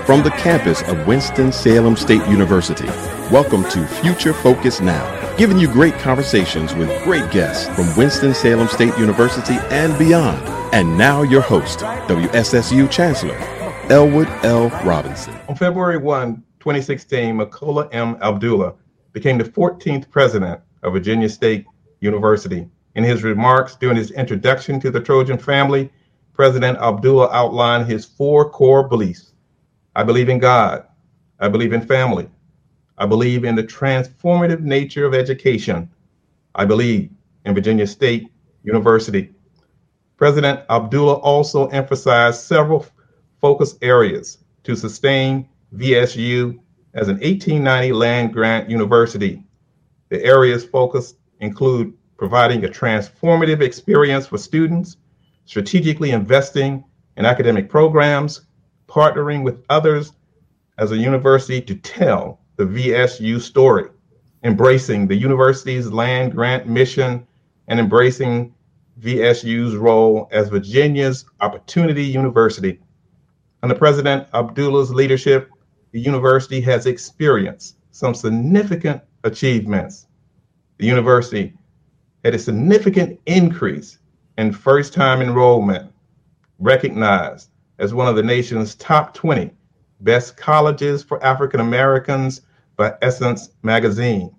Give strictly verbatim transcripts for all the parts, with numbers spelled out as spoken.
from the campus of Winston-Salem State University. Welcome to Future Focus Now, giving you great conversations with great guests from Winston-Salem State University and beyond. And now your host, W S S U Chancellor, Elwood L. Robinson. On February first, twenty sixteen, Makola M. Abdullah became the fourteenth president of Virginia State University. In his remarks during his introduction to the Trojan family, President Abdullah outlined his four core beliefs. I believe in God. I believe in family. I believe in the transformative nature of education. I believe in Virginia State University. President Abdullah also emphasized several focus areas to sustain V S U as an eighteen ninety land-grant university. The areas focused include providing a transformative experience for students, strategically investing in academic programs, partnering with others as a university to tell the V S U story, embracing the university's land grant mission, and embracing V S U's role as Virginia's Opportunity University. Under President Abdullah's leadership, the university has experienced some significant achievements. The university had a significant increase in first-time enrollment, recognized as one of the nation's top twenty best colleges for African Americans by Essence Magazine.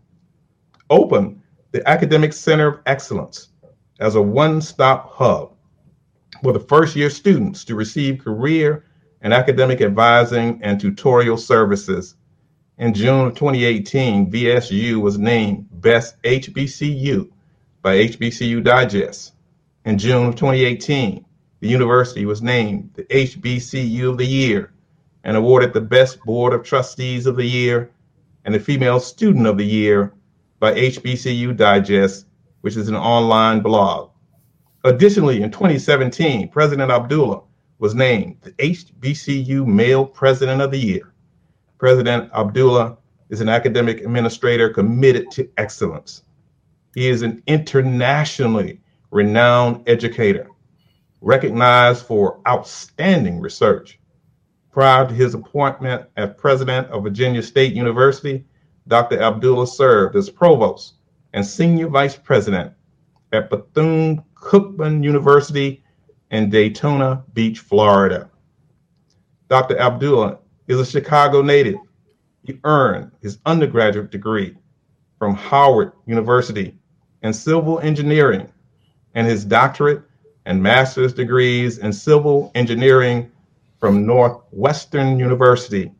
Opened the Academic Center of Excellence as a one-stop hub for the first-year students to receive career and academic advising and tutorial services. In June of twenty eighteen, V S U was named Best H B C U by H B C U Digest. In June of twenty eighteen, the university was named the H B C U of the Year and awarded the Best Board of Trustees of the Year and the Female Student of the Year by H B C U Digest, which is an online blog. Additionally, in twenty seventeen, President Abdullah was named the H B C U Male President of the Year. President Abdullah is an academic administrator committed to excellence. He is an internationally renowned educator, recognized for outstanding research. Prior to his appointment as president of Virginia State University, Doctor Abdullah served as provost and senior vice president at Bethune-Cookman University in Daytona Beach, Florida. Doctor Abdullah is a Chicago native. He earned his undergraduate degree from Howard University in civil engineering and his doctorate and master's degrees in civil engineering from Northwestern University.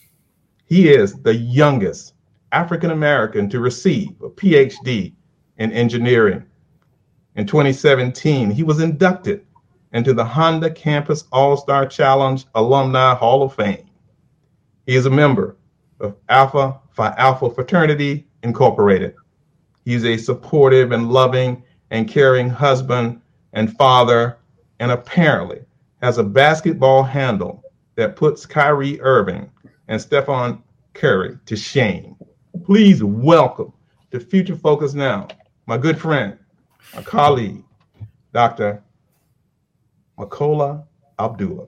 He is the youngest African American to receive a P H D in engineering. In twenty seventeen, he was inducted into the Honda Campus All-Star Challenge Alumni Hall of Fame. He is a member of Alpha Phi Alpha Fraternity Incorporated. He is a supportive and loving and caring husband and father, and apparently has a basketball handle that puts Kyrie Irving and Stephen Curry to shame. Please welcome to Future Focus Now, my good friend, my colleague, Doctor Makola Abdullah.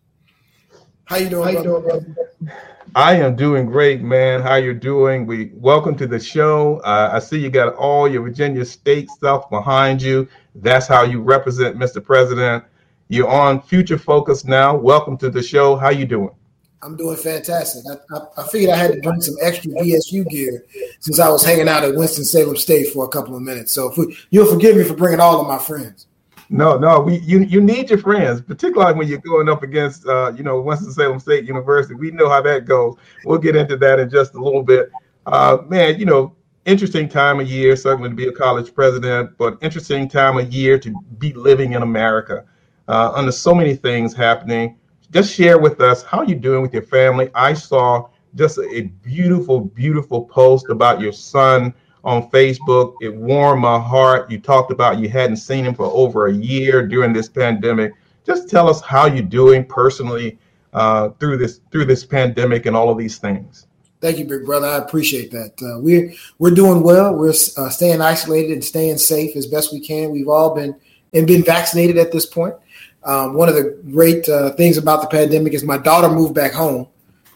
How you doing, How you doing, brother? I am doing great, man. How you doing? We welcome to the show. Uh, I see you got all your Virginia State stuff behind you. That's how you represent Mister President. You're on Future Focus Now. Welcome to the show. How you doing? I'm doing fantastic. I, I, I figured I had to bring some extra V S U gear since I was hanging out at Winston-Salem State for a couple of minutes. So if we, you'll forgive me for bringing all of my friends. No, no, we you you need your friends, particularly when you're going up against uh, you know, Winston-Salem State University. We know how that goes. We'll get into that in just a little bit. Uh, man, you know, interesting time of year, certainly to be a college president, but interesting time of year to be living in America uh, under so many things happening. Just share with us how you're doing with your family. I saw just a beautiful, beautiful post about your son on Facebook. It warmed my heart. You talked about you hadn't seen him for over a year during this pandemic. Just tell us how you're doing personally uh, through this through this pandemic and all of these things. Thank you, big brother. I appreciate that. Uh, we're we're doing well. We're uh, staying isolated and staying safe as best we can. We've all been and been vaccinated at this point. Um, one of the great uh, things about the pandemic is my daughter moved back home.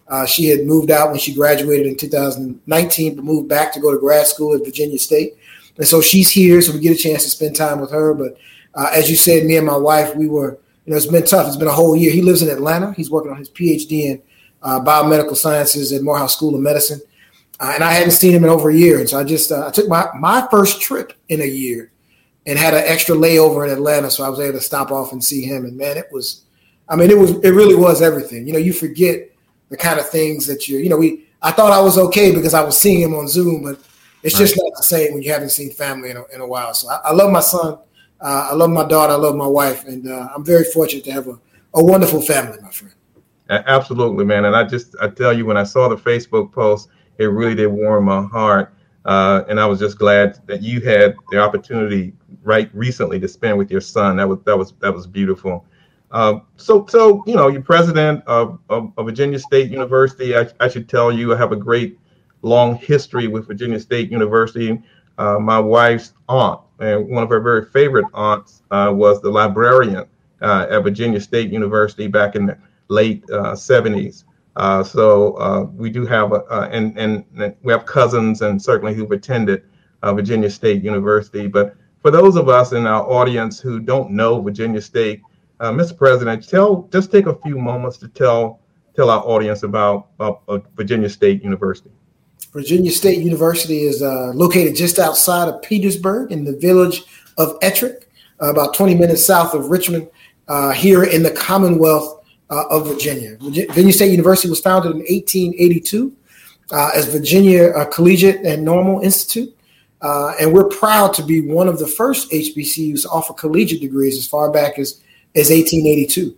Uh, she had moved out when she graduated in two thousand nineteen, but moved back to go to grad school at Virginia State. And so she's here, so we get a chance to spend time with her. But uh, as you said, me and my wife, we were, you know, it's been tough. It's been a whole year. He lives in Atlanta. He's working on his P H D in uh, biomedical sciences at Morehouse School of Medicine. Uh, and I hadn't seen him in over a year. And so I just uh, I took my, my first trip in a year and had an extra layover in Atlanta. So I was able to stop off and see him. And man, it was, I mean, it was, it really was everything. You know, you forget the kind of things that you, you know, we, I thought I was okay because I was seeing him on Zoom, but it's just not the same when you haven't seen family in a, in a while. So I, I love my son. Uh, I love my daughter. I love my wife. And uh, I'm very fortunate to have a, a wonderful family, my friend. Absolutely, man. And I just, I tell you, when I saw the Facebook post, it really did warm my heart. Uh, and I was just glad that you had the opportunity right recently to spend with your son. That was, that was, that was beautiful. Uh, so, so you know, you're president of, of, of Virginia State University. I, I should tell you, I have a great long history with Virginia State University. Uh, my wife's aunt, and one of her very favorite aunts, uh, was the librarian uh, at Virginia State University back in the late uh, seventies. Uh, so uh, we do have, a, uh, and, and we have cousins and certainly who've attended uh, Virginia State University. But for those of us in our audience who don't know Virginia State, Uh, Mister President, tell just take a few moments to tell tell our audience about uh, uh, Virginia State University. Virginia State University is uh, located just outside of Petersburg in the village of Ettrick, uh, about twenty minutes south of Richmond, uh, here in the Commonwealth uh, of Virginia. Virginia State University was founded in eighteen eighty-two uh, as Virginia uh, Collegiate and Normal Institute. Uh, and we're proud to be one of the first H B C Us to offer collegiate degrees as far back as is eighteen eighty-two.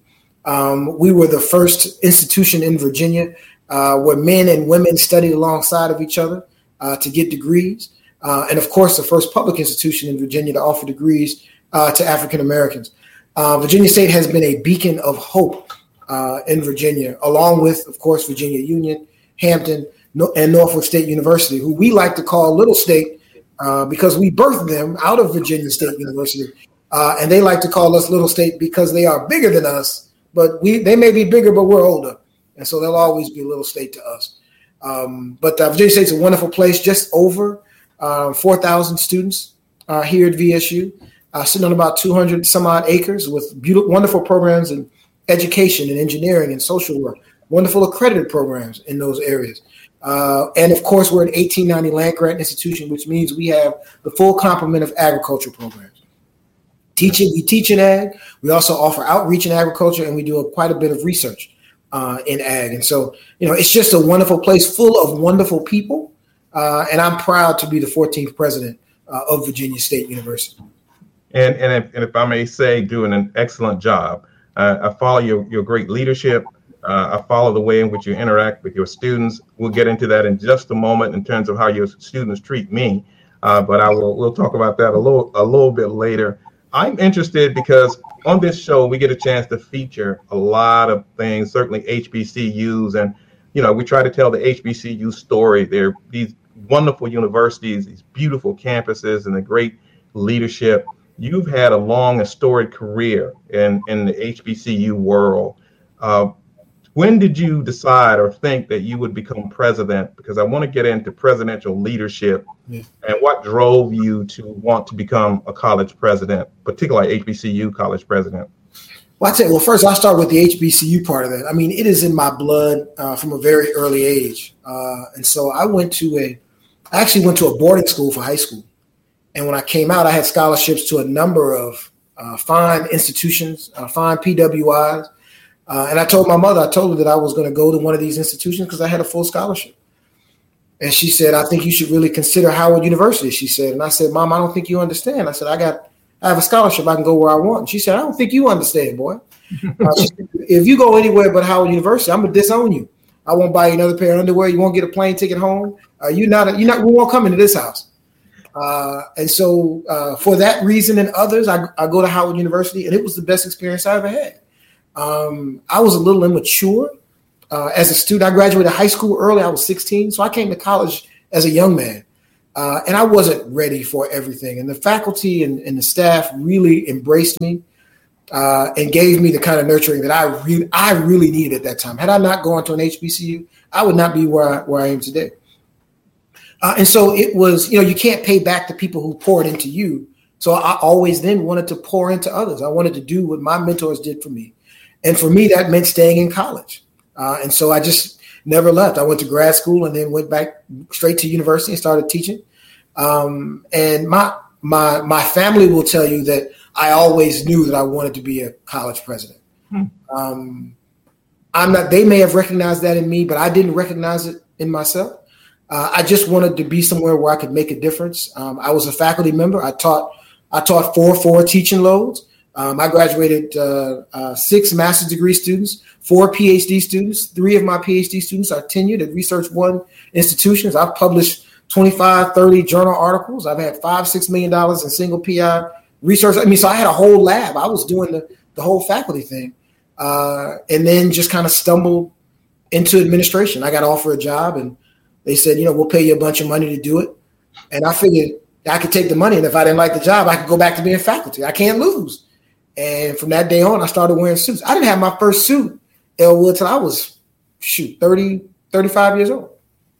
Um, we were the first institution in Virginia uh, where men and women studied alongside of each other uh, to get degrees. Uh, and of course, the first public institution in Virginia to offer degrees uh, to African Americans. Uh, Virginia State has been a beacon of hope uh, in Virginia, along with, of course, Virginia Union, Hampton, no- and Norfolk State University, who we like to call Little State uh, because we birthed them out of Virginia State University. Uh, and they like to call us Little State because they are bigger than us, but we they may be bigger, but we're older. And so they'll always be Little State to us. Um, but uh, Virginia State's a wonderful place, just over uh, four thousand students uh, here at V S U, uh, sitting on about two hundred some odd acres with beautiful, wonderful programs in education and engineering and social work, wonderful accredited programs in those areas. Uh, and of course, we're an eighteen ninety land grant institution, which means we have the full complement of agriculture programs. Teaching, we teach in ag. We also offer outreach in agriculture, and we do a, quite a bit of research uh, in ag. And so, you know, it's just a wonderful place full of wonderful people. Uh, and I'm proud to be the fourteenth president uh, of Virginia State University. And and if, and if I may say, doing an excellent job. Uh, I follow your, your great leadership. Uh, I follow the way in which you interact with your students. We'll get into that in just a moment in terms of how your students treat me. Uh, but I will we'll talk about that a little a little bit later. I'm interested because on this show, we get a chance to feature a lot of things, certainly H B C Us. And, you know, we try to tell the H B C U story. They're these wonderful universities, these beautiful campuses, and the great leadership. You've had a long and storied career in, in the H B C U world. Uh, when did you decide or think that you would become president? Because I want to get into presidential leadership. Yeah. And what drove you to want to become a college president, particularly H B C U college president? Well, I tell you, well, first I'll start with the H B C U part of that. I mean, it is in my blood uh, from a very early age. Uh, and so I went to a, I actually went to a boarding school for high school. And when I came out, I had scholarships to a number of uh, fine institutions, uh, fine P W Is. Uh, and I told my mother, I told her that I was going to go to one of these institutions because I had a full scholarship. And she said, I think you should really consider Howard University, she said. And I said, Mom, I don't think you understand. I said, I got, I have a scholarship. I can go where I want. And she said, I don't think you understand, boy. uh, she said, if you go anywhere but Howard University, I'm going to disown you. I won't buy you another pair of underwear. You won't get a plane ticket home. Uh, you're not, a, you're not, we won't come into this house. Uh, and so uh, for that reason and others, I, I go to Howard University, and it was the best experience I ever had. Um, I was a little immature uh, as a student. I graduated high school early. I was sixteen. So I came to college as a young man, uh, and I wasn't ready for everything. And the faculty and, and the staff really embraced me. uh, and gave me the kind of nurturing that I really, I really needed at that time. Had I not gone to an H B C U, I would not be where I, where I am today. Uh, and so it was, you know, you can't pay back the people who poured into you. So I always then wanted to pour into others. I wanted to do what my mentors did for me. And for me, that meant staying in college. Uh, and so I just never left. I went to grad school and then went back straight to university and started teaching. Um, and my my my family will tell you that I always knew that I wanted to be a college president. Hmm. Um, I'm not. They may have recognized that in me, but I didn't recognize it in myself. Uh, I just wanted to be somewhere where I could make a difference. Um, I was a faculty member. I taught. I taught four four teaching loads. Um, I graduated uh, uh, six master's degree students, four PhD students. Three of my PhD students are tenured at Research One institutions. I've published twenty-five, thirty journal articles. I've had five, six million dollars in single P I research. I mean, so I had a whole lab. I was doing the, the whole faculty thing, uh, and then just kind of stumbled into administration. I got offered a job, and they said, you know, we'll pay you a bunch of money to do it. And I figured I could take the money, and if I didn't like the job, I could go back to being faculty. I can't lose. And from that day on, I started wearing suits. I didn't have my first suit, Elwood, till I was, shoot, thirty, thirty-five years old.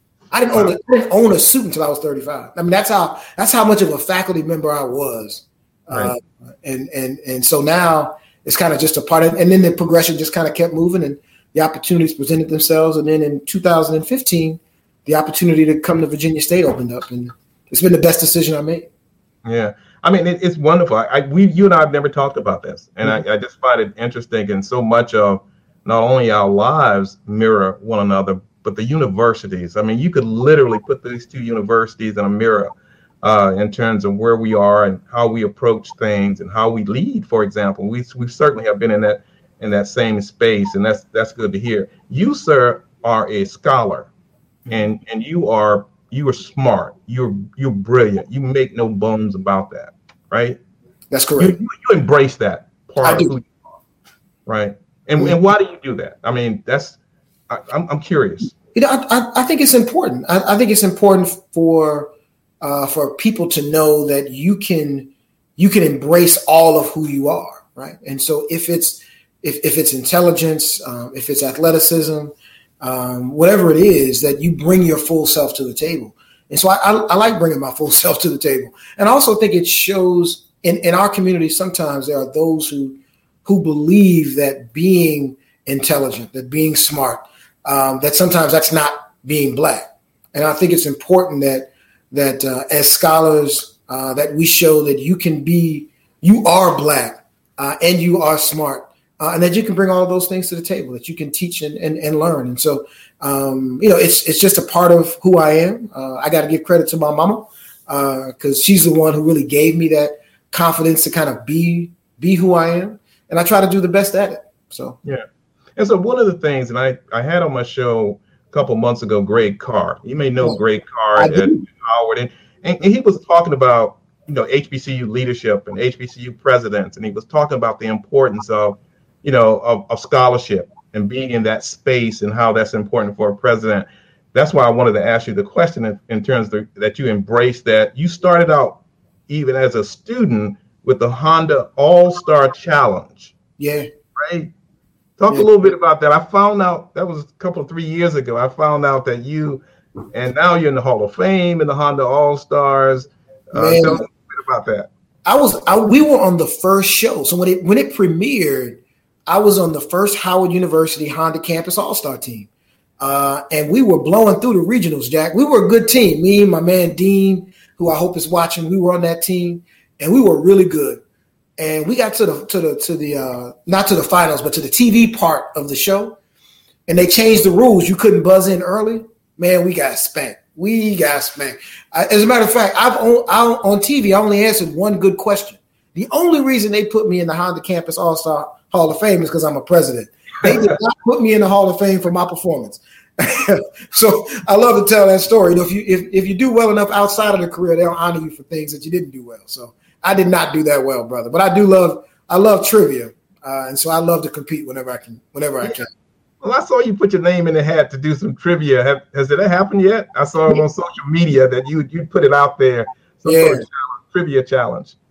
I didn't, own a, I didn't own a suit until I was thirty-five. I mean, that's how that's how much of a faculty member I was. Right. Uh, and and and so now it's kind of just a part of it. And then the progression just kind of kept moving, and the opportunities presented themselves. And then in two thousand fifteen, the opportunity to come to Virginia State opened up, and it's been the best decision I made. Yeah. I mean, it, it's wonderful. I, we, you and I have never talked about this, and mm-hmm. I, I just find it interesting. And so much of not only our lives mirror one another, but the universities. I mean, you could literally put these two universities in a mirror uh, in terms of where we are and how we approach things and how we lead. For example, we we certainly have been in that in that same space, and that's that's good to hear. You, sir, are a scholar, and and you are. You are smart. You're you're brilliant. You make no bones about that, right? That's correct. You, you embrace that part I of do. who you are, right? And and why do you do that? I mean, that's I, I'm I'm curious. You know, I I think it's important. I, I think it's important for uh, for people to know that you can you can embrace all of who you are, right? And so if it's if if it's intelligence, um, if it's athleticism. Um, whatever it is, that you bring your full self to the table. And so I, I, I like bringing my full self to the table. And I also think it shows in, in our community, sometimes there are those who who believe that being intelligent, that being smart, um, that sometimes that's not being Black. And I think it's important that that uh, as scholars, uh, that we show that you can be, you are Black uh, and you are smart. Uh, and that you can bring all of those things to the table, that you can teach and, and, and learn. And so, um, you know, it's it's just a part of who I am. Uh, I got to give credit to my mama because uh, she's the one who really gave me that confidence to kind of be be who I am. And I try to do the best at it. So, yeah. And so one of the things, and I, I had on my show a couple months ago, Greg Carr. You may know oh, Greg Carr at Howard. And, and, and he was talking about, you know, H B C U leadership and H B C U presidents. And he was talking about the importance of, you know, of, of scholarship and being in that space and how that's important for a president. That's why I wanted to ask you the question in, in terms of the, that you embrace that. You started out even as a student with the Honda All-Star Challenge. Yeah. Right? Talk yeah. a little bit about that. I found out, that was a couple of three years ago, I found out that you, and now you're in the Hall of Fame in the Honda All-Stars. Uh, tell us a little bit about that. I was, I, we were on the first show. So when it when it premiered, I was on the first Howard University Honda Campus All-Star team. Uh, and we were blowing through the regionals, Jack. We were a good team. Me and my man Dean, who I hope is watching, we were on that team, and we were really good. And we got to the to the to the uh, not to the finals, but to the T V part of the show. And they changed the rules. You couldn't buzz in early. Man, we got spanked. We got spanked. I, as a matter of fact, I've on, I, on T V, I only answered one good question. The only reason they put me in the Honda Campus All-Star Hall of Fame is because I'm a president. They did not put me in the Hall of Fame for my performance. So I love to tell that story. You know, if you if, if you do well enough outside of the career, they'll honor you for things that you didn't do well. So I did not do that well, brother. But I do love I love trivia, uh, and so I love to compete whenever I can. Whenever I can. Well, I saw you put your name in the hat to do some trivia. Have, has that happened yet? I saw it on social media that you you put it out there. Some yeah. sort of challenge, trivia challenge.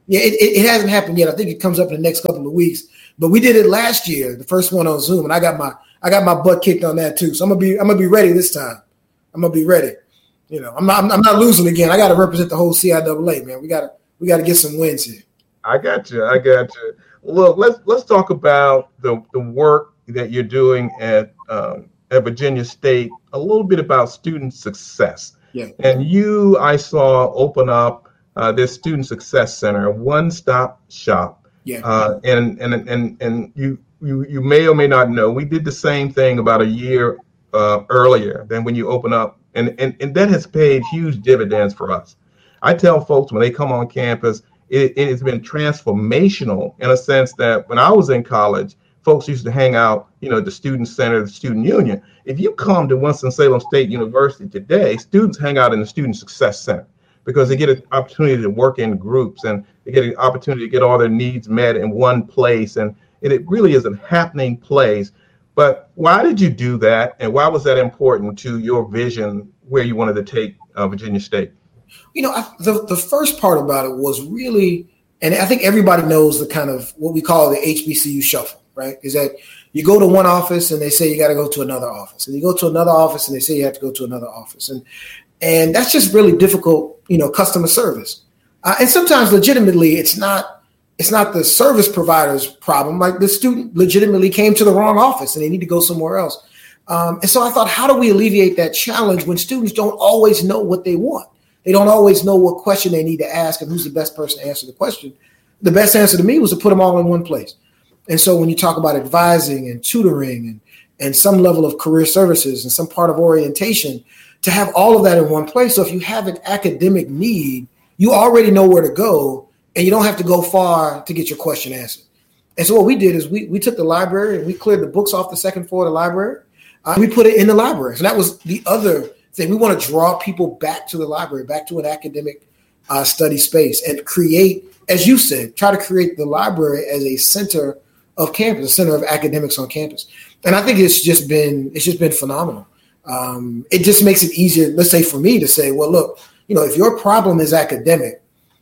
Yeah, it, it, it hasn't happened yet. I think it comes up in the next couple of weeks. But we did it last year, the first one on Zoom, and I got my I got my butt kicked on that too. So I'm gonna be I'm gonna be ready this time. I'm gonna be ready. You know, I'm not I'm not losing again. I got to represent the whole C I A A, man. We gotta we gotta get some wins here. I got you. I got you. Look, let's let's talk about the the work that you're doing at um, at Virginia State. A little bit about student success. Yeah. And you, I saw open up uh, this Student Success Center, a one-stop shop. Yeah. Uh, and and and and you you you may or may not know, we did the same thing about a year uh, earlier than when you open up, and, and and that has paid huge dividends for us. I tell folks when they come on campus, it, it has been transformational in a sense that when I was in college, folks used to hang out, you know, the student center, the student union. If you come to Winston-Salem State University today, students hang out in the Student Success Center because they get an opportunity to work in groups and they get an opportunity to get all their needs met in one place. And, and it really is a happening place. But why did you do that? And why was that important to your vision where you wanted to take uh, Virginia State? You know, I, the, the first part about it was really, and I think everybody knows the kind of what we call the H B C U shuffle, right? Is that you go to one office and they say you got to go to another office. And you go to another office and they say you have to go to another office. And and that's just really difficult, you know, customer service. Uh, and sometimes legitimately, it's not it's not the service provider's problem. Like the student legitimately came to the wrong office and they need to go somewhere else. Um, and so I thought, how do we alleviate that challenge when students don't always know what they want? They don't always know what question they need to ask and who's the best person to answer the question. The best answer to me was to put them all in one place. And so when you talk about advising and tutoring and, and some level of career services and some part of orientation, to have all of that in one place. So if you have an academic need, you already know where to go and you don't have to go far to get your question answered. And so what we did is we, we took the library and we cleared the books off the second floor of the library. Uh, we put it in the library. So that was the other thing. We want to draw people back to the library, back to an academic uh, study space and create, as you said, try to create the library as a center of campus, a center of academics on campus. And I think it's just been, it's just been phenomenal. Um, it just makes it easier, let's say for me to say, well, look, you know, if your problem is academic,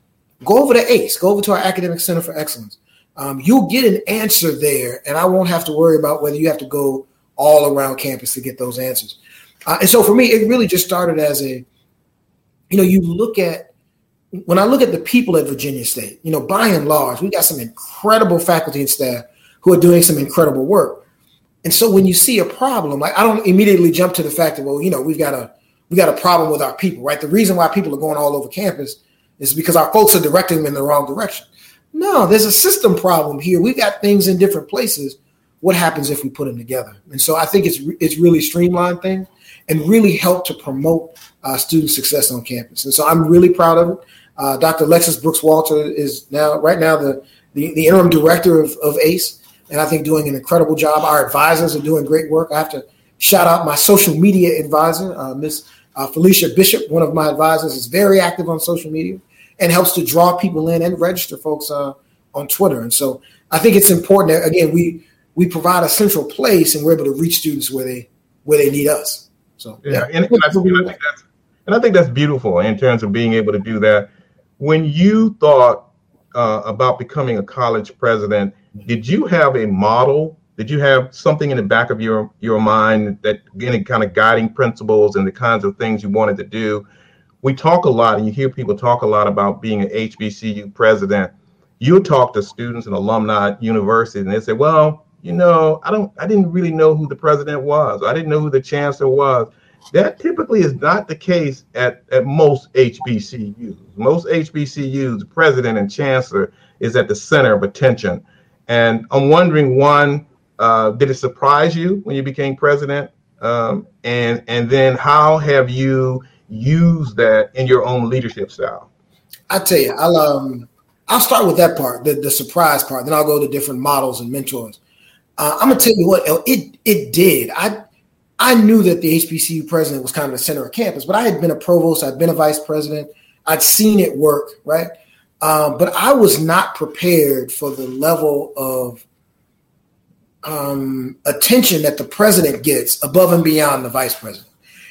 go over to A C E, go over to our Academic Center for Excellence. Um, you'll get an answer there and I won't have to worry about whether you have to go all around campus to get those answers. Uh, and so for me, it really just started as a, you know, you look at, when I look at the people at Virginia State, you know, by and large, we got some incredible faculty and staff who are doing some incredible work. And so when you see a problem, like I don't immediately jump to the fact that, well, you know, we've got a, we got a problem with our people, right? The reason why people are going all over campus is because our folks are directing them in the wrong direction. No, there's a system problem here. We've got things in different places. What happens if we put them together? And so I think it's it's really streamlined things and really helped to promote uh, student success on campus. And so I'm really proud of it. Uh, Doctor Alexis Brooks Walter is now right now the, the, the interim director of, of A C E, and I think doing an incredible job. Our advisors are doing great work. I have to shout out my social media advisor, uh, Miss uh, Felicia Bishop. One of my advisors is very active on social media and helps to draw people in and register folks uh, on Twitter. And so I think it's important that, again, we we provide a central place and we're able to reach students where they where they need us. So yeah, yeah. And, and, I, and, I think that's, and I think that's beautiful in terms of being able to do that. When you thought uh, about becoming a college president, did you have a model? Did you have something in the back of your, your mind that any kind of guiding principles and the kinds of things you wanted to do? We talk a lot, and you hear people talk a lot about being an H B C U president. You talk to students and alumni at universities, and they say, well, you know, I don't, I didn't really know who the president was. I didn't know who the chancellor was. That typically is not the case at, at most H B C Us. Most H B C Us, the president and chancellor is at the center of attention. And I'm wondering, one, uh, did it surprise you when you became president? Um, and and then how have you used that in your own leadership style? I tell you, I'll um, I'll start with that part, the, the surprise part. Then I'll go to different models and mentors. Uh, I'm gonna tell you what, it it did. I I knew that the H B C U president was kind of the center of campus, but I had been a provost, I'd been a vice president, I'd seen it work, right? Um, but I was not prepared for the level of um, attention that the president gets above and beyond the vice president.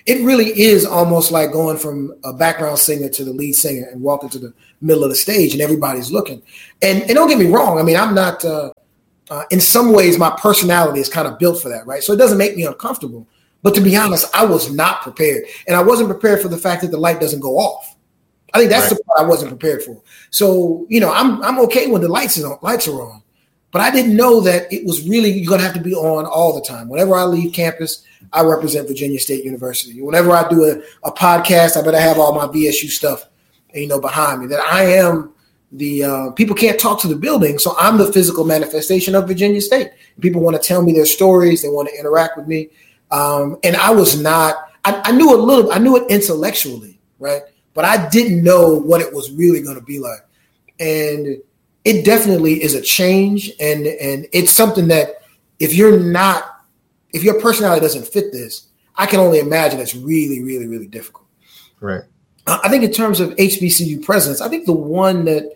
it really is almost like going from a background singer to the lead singer and walking to the middle of the stage and everybody's looking. And, and don't get me wrong. I mean, I'm not, uh, uh, in some ways, my personality is kind of built for that, right? So it doesn't make me uncomfortable. But to be honest, I was not prepared. And I wasn't prepared for the fact that the light doesn't go off. I think that's right. The part I wasn't prepared for. So, you know, I'm I'm okay when the lights are on, lights are on. But I didn't know that it was really, you're going to have to be on all the time. Whenever I leave campus, I represent Virginia State University. Whenever I do a, a podcast, I better have all my V S U stuff, you know, behind me. That I am the, uh, people can't talk to the building, so I'm the physical manifestation of Virginia State. People want to tell me their stories. They want to interact with me. Um, and I was not, I, I knew a little, I knew it intellectually, right? But I didn't know what it was really going to be like. And it definitely is a change, and and it's something that if you're not, if your personality doesn't fit this, I can only imagine it's really, really, really difficult. Right. I think in terms of H B C U presidents, I think the one that,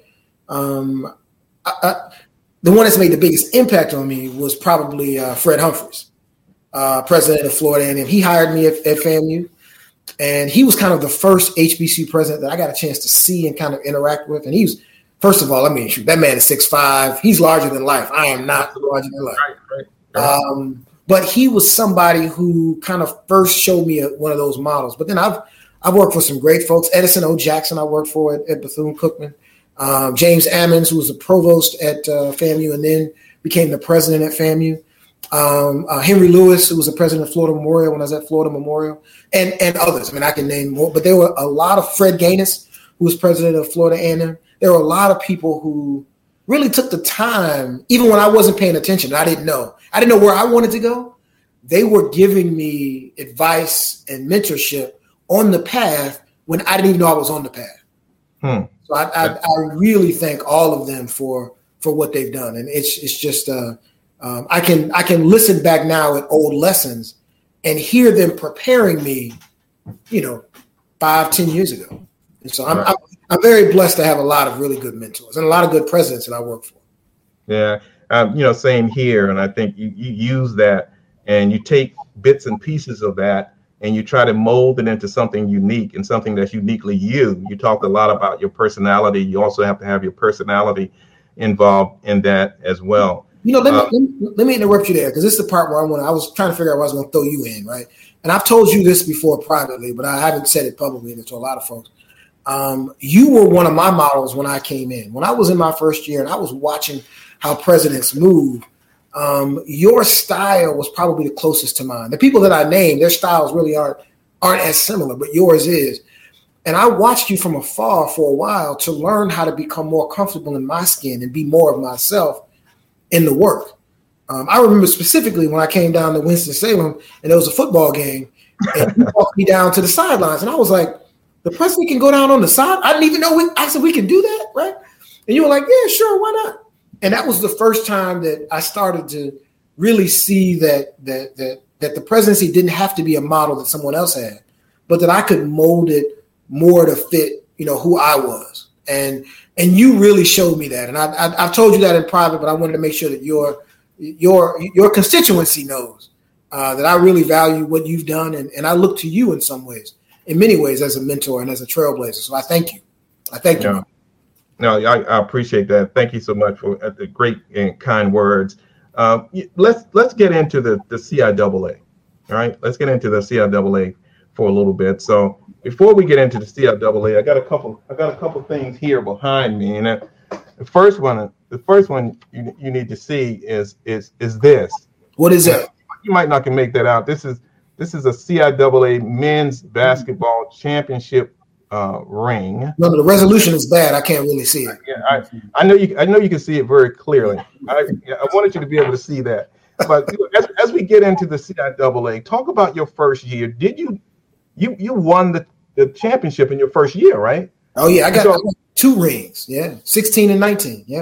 um, I, I, the one that's made the biggest impact on me was probably uh, Fred Humphreys, uh, president of Florida A and M. He hired me at, at FAMU, and he was kind of the first H B C U president that I got a chance to see and kind of interact with, and he was. First of all, I mean, shoot, that man is six five. He's larger than life. I am not larger than life. Right, right, right. Um, but he was somebody who kind of first showed me a, one of those models. But then I've I've worked for some great folks. Edison O. Jackson, I worked for at, at Bethune-Cookman. Um, James Ammons, who was the provost at uh, FAMU and then became the president at FAMU. Um, uh, Henry Lewis, who was the president of Florida Memorial when I was at Florida Memorial, and and others. I mean, I can name more. But there were a lot of Fred Gaines, who was president of Florida A and M. There were a lot of people who really took the time, even when I wasn't paying attention. I didn't know. I didn't know where I wanted to go. They were giving me advice and mentorship on the path when I didn't even know I was on the path. Hmm. So I, I, I really thank all of them for for what they've done. And it's it's just uh, um, I can I can listen back now at old lessons and hear them preparing me, you know, five, ten years ago. And so I'm, right. I'm I'm very blessed to have a lot of really good mentors and a lot of good presidents that I work for. Yeah, um, you know, same here. And I think you, you use that and you take bits and pieces of that and you try to mold it into something unique and something that's uniquely you. You talked a lot about your personality. You also have to have your personality involved in that as well. You know, let me, uh, let me, let me interrupt you there because this is the part where I want. I was trying to figure out where I was going to throw you in, right? And I've told you this before privately, but I haven't said it publicly to a lot of folks. Um, you were one of my models when I came in. When I was in my first year and I was watching how presidents move, um, your style was probably the closest to mine. The people that I named, their styles really aren't aren't as similar, but yours is. And I watched you from afar for a while to learn how to become more comfortable in my skin and be more of myself in the work. Um, I remember specifically when I came down to Winston-Salem and there was a football game and you walked me down to the sidelines and I was like, the president can go down on the side. I didn't even know. We, I said, we can do that, right? And you were like, yeah, sure, why not? And that was the first time that I started to really see that that that that the presidency didn't have to be a model that someone else had, but that I could mold it more to fit, you know, who I was. And and you really showed me that. And I, I, I've told you that in private, but I wanted to make sure that your your your constituency knows uh, that I really value what you've done, and, and I look to you in some ways. In many ways as a mentor and as a trailblazer. So I thank you. I thank you. No, no I, I appreciate that. Thank you so much for uh, the great and kind words. Uh, let's let's get into the, the C I A A. All right, let's get into the C I A A for a little bit. So before we get into the C I A A, I got a couple I got a couple things here behind me. And uh, the first one, the first one you, you need to see is is is this. What is it? You might not can make that out. This is This is a C I A A men's basketball championship uh, ring. No, no, the resolution is bad. I can't really see it. Yeah, I, I know you. I know you can see it very clearly. I, I wanted you to be able to see that. But as, as we get into the C I A A, talk about your first year. Did you you you won the, the championship in your first year, right? Oh yeah, I got, so, I got two rings. Yeah, sixteen and nineteen. Yeah.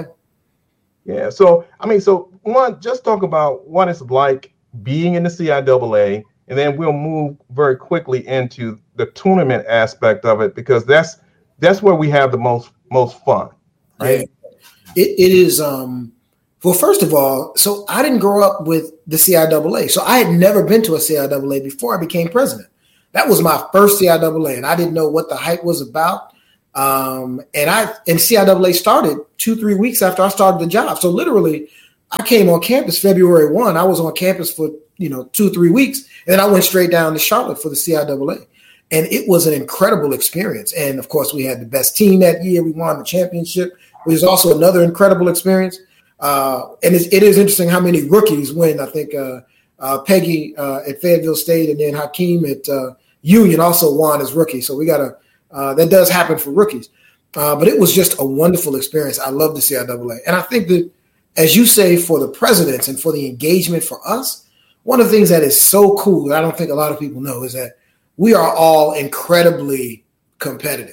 Yeah. So I mean, so one, just talk about what it's like being in the C I A A. And then we'll move very quickly into the tournament aspect of it because that's that's where we have the most most fun, right? Yeah. It it is. Um, well, first of all, so I didn't grow up with the C I A A, so I had never been to a C I A A before I became president. That was my first C I A A, and I didn't know what the hype was about. Um, and I and C I A A started two, three weeks after I started the job. So literally, I came on campus February first. I was on campus for, you know, two, three weeks. And then I went straight down to Charlotte for the C I A A. And it was an incredible experience. And of course, we had the best team that year. We won the championship, which is also another incredible experience. Uh, and it's, it is interesting how many rookies win. I think uh, uh, Peggy uh, at Fayetteville State and then Hakeem at uh, Union also won as rookie. So we got to, uh, that does happen for rookies. Uh, but it was just a wonderful experience. I love the C I A A. And I think that, as you say, for the presidents and for the engagement for us, one of the things that is so cool that I don't think a lot of people know is that we are all incredibly competitive.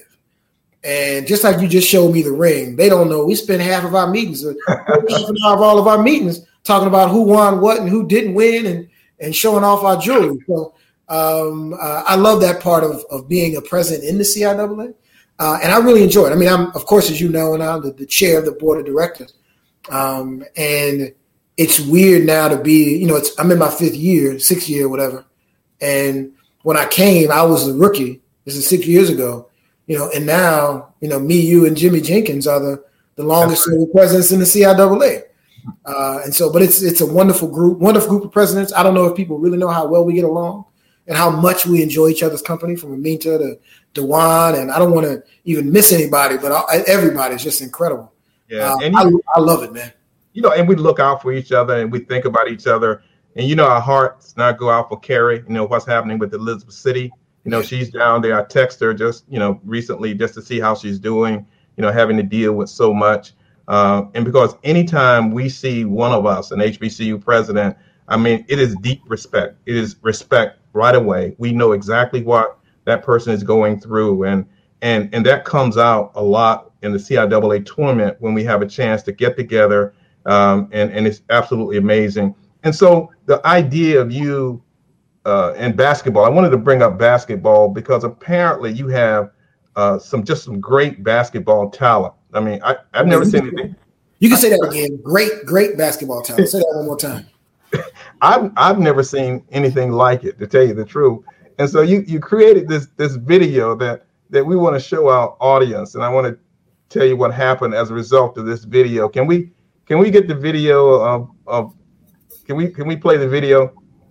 And just like you just showed me the ring, they don't know. We spend half of our meetings, half an hour of all of our meetings, talking about who won what and who didn't win and, and showing off our jewelry. So um, uh, I love that part of, of being a president in the C I A A. Uh, and I really enjoy it. I mean, I'm, of course, as you know, and I'm the, the chair of the board of directors. Um, and it's weird now to be, you know, it's, I'm in my fifth year, sixth year, whatever. And when I came, I was a rookie. This is six years ago, you know, and now, you know, me, you, and Jimmy Jenkins are the, the longest serving presidents in the C I A A. Uh, and so, but it's, it's a wonderful group, wonderful group of presidents. I don't know if people really know how well we get along and how much we enjoy each other's company, from Aminta to Dewan. And I don't want to even miss anybody, but I, everybody's just incredible. Yeah, uh, and I, you, I love it, man. You know, and we look out for each other and we think about each other. And, you know, our hearts not go out for Carrie, you know, what's happening with Elizabeth City. You know, she's down there. I text her just, you know, recently just to see how she's doing, you know, having to deal with so much. Uh, and because anytime we see one of us, an H B C U president, I mean, it is deep respect. It is respect right away. We know exactly what that person is going through. And and and that comes out a lot in the C I A A tournament when we have a chance to get together. Um, and, and it's absolutely amazing. And so the idea of you uh, and basketball, I wanted to bring up basketball because apparently you have uh, some just some great basketball talent. I mean, I, I've never seen anything. You can say that again. Great, great basketball talent. Say that one more time. I've I've never seen anything like it, to tell you the truth. And so you you created this this video that that we want to show our audience, and I want to tell you what happened as a result of this video. Can we can we get the video of of can we can we play the video?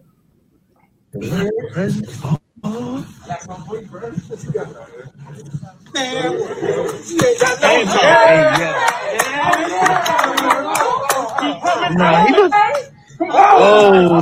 Nah, he was. Oh.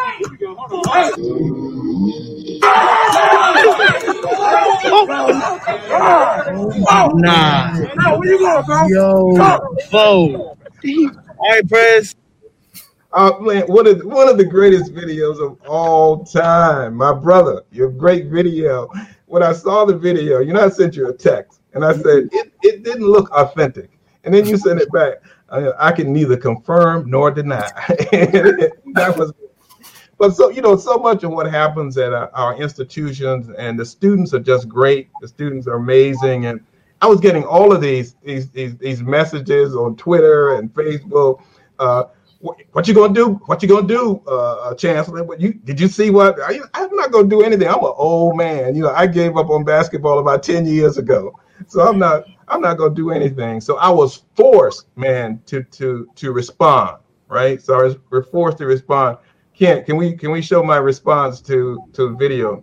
Nah. Yo. Whoa. All right, Prez. Uh, man, one of one of the greatest videos of all time, my brother. Your great video. When I saw the video, you know, I sent you a text and I said it, it didn't look authentic, and then you sent it back. I, I can neither confirm nor deny. That was, but so you know, so much of what happens at our, our institutions, and the students are just great. The students are amazing, and I was getting all of these these these, these messages on Twitter and Facebook. Uh, what, what you gonna do? What you gonna do, uh, Chancellor? What you did you see? What I, I'm not gonna do anything. I'm an old man. You know, I gave up on basketball about ten years ago, so I'm not. I'm not gonna do anything. So I was forced, man, to to to respond, right? So I was, we're forced to respond. Kent, can we can we show my response to to the video?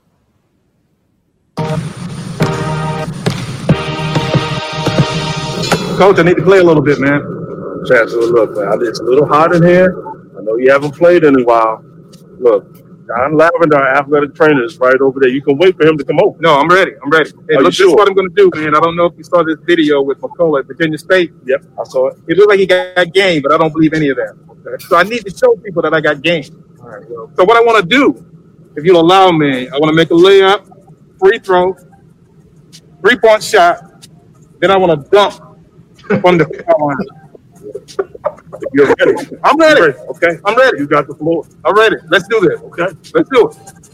Coach, I need to play a little bit, man. Chancellor, look, man, it's a little hot in here. I know you haven't played in a while. Look, John Lavender, our athletic trainer, is right over there. You can wait for him to come over. No, I'm ready. I'm ready. Hey, Are look, you this is sure? what I'm going to do, man. I don't know if you saw this video with McCullough at Virginia State. Yep, I saw it. It looked like he got game, but I don't believe any of that. Okay. So I need to show people that I got game. All right, well, So what I want to do, if you'll allow me, I want to make a layup, free throw, three-point shot. Then I want to dunk from the foul line. if you're ready. I'm ready. You're ready. Okay, I'm ready. You got the floor. I'm ready. Let's do this. Okay. Let's do it.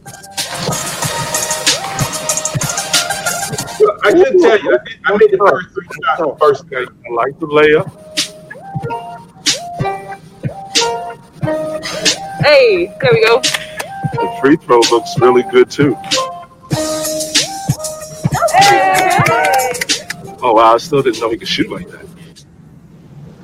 Well, I should tell you, I made the first three shots the first game. I like the layup. Hey, there we go. The free throw looks really good too. Oh wow, I still didn't know he could shoot like that.